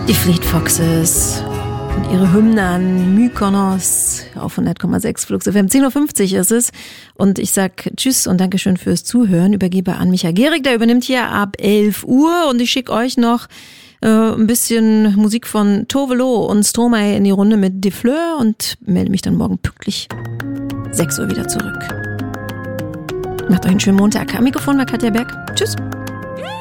Die Fleet Foxes und ihre Hymne an Mykonos auf 100,6 Flux FM. 10.50 Uhr ist es. Und ich sag Tschüss und Dankeschön fürs Zuhören. Übergebe an Micha Gehrig, der übernimmt hier ab 11 Uhr. Und ich schicke euch noch ein bisschen Musik von Tove Lo und Stromae in die Runde mit De Fleur und melde mich dann morgen pünktlich 6 Uhr wieder zurück. Macht euch einen schönen Montag. Am Mikrofon war Katja Berg. Tschüss.